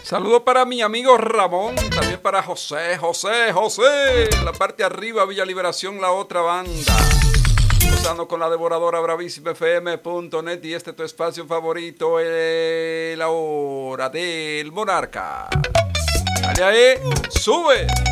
Saludo para mi amigo Ramón, también para José. En la parte de arriba, Villa Liberación, la otra banda. Gozando con la devoradora bravísima fm.net y tu espacio favorito, la hora del monarca. Dale ahí, sube.